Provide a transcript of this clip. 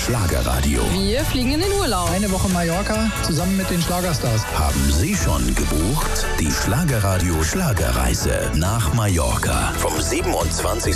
Schlagerradio. Wir fliegen in den Urlaub. Eine Woche Mallorca zusammen mit den Schlagerstars. Haben Sie schon gebucht? Die Schlagerradio Schlagerreise nach Mallorca. Vom 27.